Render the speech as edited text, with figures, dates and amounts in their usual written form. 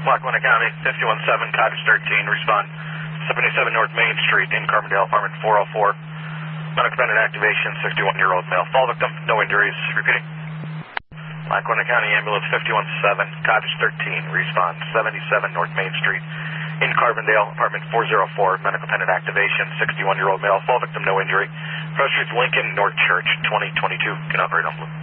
Lackawanna County, 517, Cottage 13, respond 77 North Main Street in Carbondale, apartment 404. Medical pendant activation, 61-year-old male. Fall victim, no injuries. Repeating. Lackawanna County Ambulance 517, Cottage 13, respond 77 North Main Street in Carbondale, apartment 404. Medical pendant activation, 61-year-old male. Fall victim, no injury. First Street's Lincoln, North Church, 2022. Can operate on blue.